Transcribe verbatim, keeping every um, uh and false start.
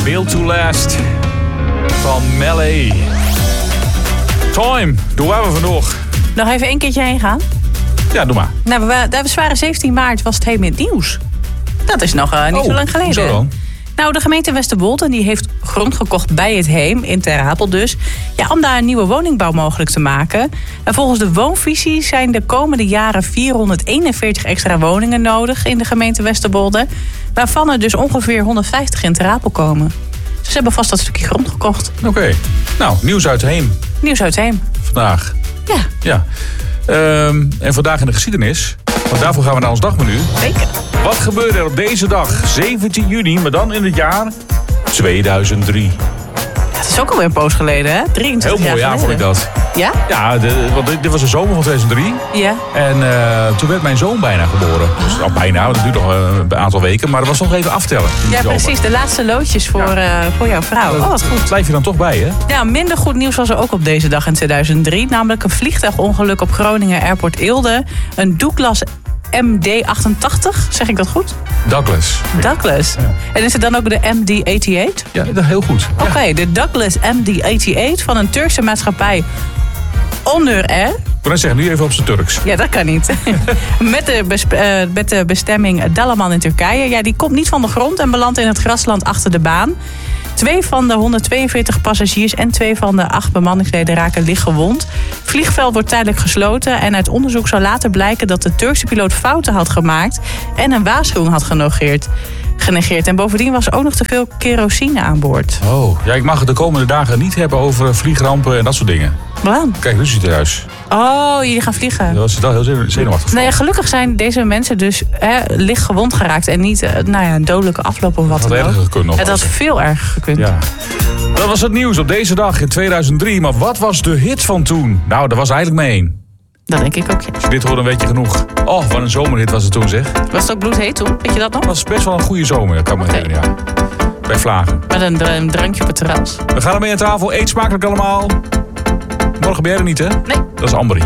Built to Last van Melee. Time, doen waar we vandoor. Nog even één keertje heen gaan? Ja, doe maar. Nou, we, we waren zeventien maart, was het helemaal in het nieuws. Dat is nog uh, niet oh, zo lang geleden. Zo dan? Nou, de gemeente Westerwold die heeft grond gekocht bij het Heem, in Ter Apel dus. Ja, om daar een nieuwe woningbouw mogelijk te maken. En volgens de woonvisie zijn de komende jaren vierhonderdeenenveertig extra woningen nodig in de gemeente Westerwolde. Waarvan er dus ongeveer honderdvijftig in Ter Apel komen. Dus ze hebben vast dat stukje grond gekocht. Oké. Okay. Nou, nieuws uit Heem. Nieuws uit Heem. Vandaag. Ja. Ja. Um, en vandaag in de geschiedenis. Want daarvoor gaan we naar ons dagmenu. Zeker. Wat gebeurde er op deze dag, zeventien juni, maar dan in het jaar tweeduizend drie? Ja, het is ook alweer een poos geleden, hè? drieëntwintig Heel mooi jaar vond ik dat. Ja? Ja, de, want dit was de zomer van tweeduizend drie. Ja. En uh, toen werd mijn zoon bijna geboren. Dus al bijna, dat duurt nog uh, een aantal weken. Maar dat was nog even aftellen. Ja, precies. De laatste loodjes voor, ja. uh, voor jouw vrouw. Oh, wat goed. Blijf je dan toch bij, hè? Ja, minder goed nieuws was er ook op deze dag in tweeduizend drie. Namelijk een vliegtuigongeluk op Groningen Airport Eelde. Een Douglas M D achtentachtig, zeg ik dat goed? Douglas. Douglas. Ja. En is het dan ook de M D achtennegentig? Ja, dat heel goed. Oké, okay, de Douglas M D achtennegentig van een Turkse maatschappij Onur Air. Ik wil zeggen, nu even op zijn Turks. Ja, dat kan niet. met, de besp- uh, met de bestemming Dalaman in Turkije. Ja, die komt niet van de grond en belandt in het grasland achter de baan. Twee van de honderdtweeënveertig passagiers en twee van de acht bemanningsleden raken licht gewond. Het vliegveld wordt tijdelijk gesloten en uit onderzoek zal later blijken dat de Turkse piloot fouten had gemaakt en een waarschuwing had genegeerd. genegeerd. En bovendien was er ook nog te veel kerosine aan boord. Oh, ja, ik mag het de komende dagen niet hebben over vliegrampen en dat soort dingen. Waarom? Kijk, ruzie thuis. Oh, jullie gaan vliegen. Dat was wel heel zenuwachtig. Nou ja, gelukkig zijn deze mensen dus hè, licht gewond geraakt. En niet nou ja, een dodelijke afloop of wat dan ook. Het had erger gekund nog. Het had veel erger gekund. Ja. Dat was het nieuws op deze dag in tweeduizend drie. Maar wat was de hit van toen? Nou, daar was eigenlijk mee één. Dat denk ik ook, ja. Als je dit hoort, dan weet je genoeg. Oh, wat een zomerhit was het toen, zeg. Was het ook bloedheet toen? Weet je dat nog? Dat was best wel een goede zomer, dat kan me okay. herinneren, ja. Bij Vlagen. Met een, een drankje op het terras. We gaan ermee aan tafel. Eet smakelijk allemaal. Morgen ben jij er niet, hè? Nee. Dat is Amber.